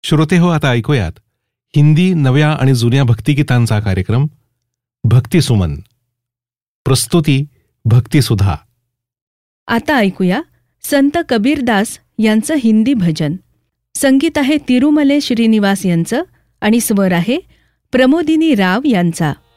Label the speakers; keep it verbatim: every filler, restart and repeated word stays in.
Speaker 1: श्रोते हो, आता ऐकूयात हिंदी नव्या आणि जुन्या भक्तिगीतांचा कार्यक्रम भक्तिसुमन. प्रस्तुती भक्तिसुधा.
Speaker 2: आता ऐकूया संत कबीरदास यांचं हिंदी भजन. संगीत आहे तिरुमले श्रीनिवास यांचं आणि स्वर आहे प्रमोदिनी राव यांचा.